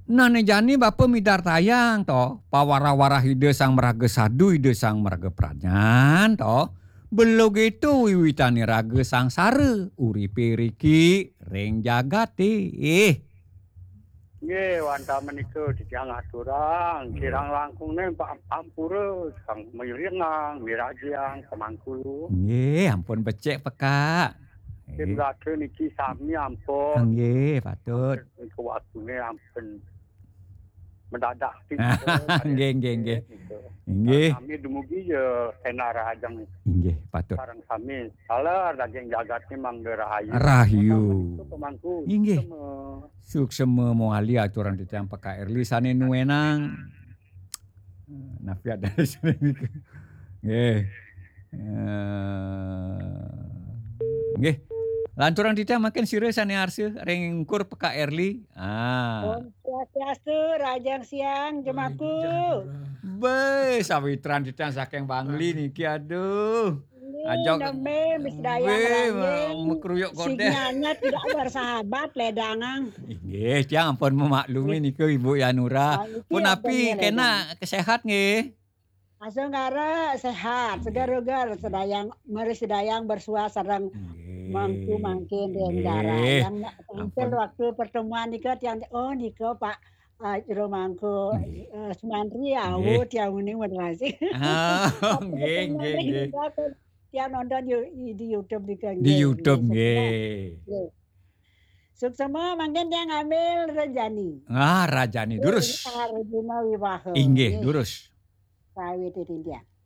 Nane jani bapa midar tayang toh, pawara-wara hide sang meraga sadu hide sang meraga pranyan toh. Belum gitu wiwitane raga sang sare, uripe riki ring jagate. Nggih, wanta menika ditiang aturang, kirang langkungne Pak Ampura, sang Mayuringang, Mirajiang, Kemangkulu. Nggih, ampun becek pekak. Tim gade niki sami ampun. Nggih, patut. Niku waktune ampun mendadak Nggih, nggih, nggih. Nggih. Kami dumugi ya Tenara Ajeng. Nggih, patut. Sareng sami. Salah daging jagatnya mangga rahayu. Rahayu. Pemangku. Nggih. Suksema moali aturan titiang PKRI sane nuenang. Nafiat dari sini niku. Nggih. Nggih. Lanturan titiang makin sire sane arse ring ngkur PKRI. Swastiastu, rajang siang jemaku. Be, sawitran titiang saking Bangli niki aduh. Ajok mekruyuk kode. Sinyalnya tidak bersahabat ledangang. Nggih, tiang ampun memaklumi niku Ibu Yanura. Pun api kena kesehat nggih. Asal ngara sehat, segar-segar sedayang meri sedayang bersua sareng mangku mangkin dendara. Yang tampil waktu pertemuan niku tiang niku Pak Jero mangku Sumantri awut yang uning moderasi. Nggih, nggih. Tiang nonton di YouTube niku. Di YouTube nggih. Suksema mangkin tiang ngambil Rajani. Rajani durus. Rajina Wiwaha. Inggih, durus. Kawit itu dia.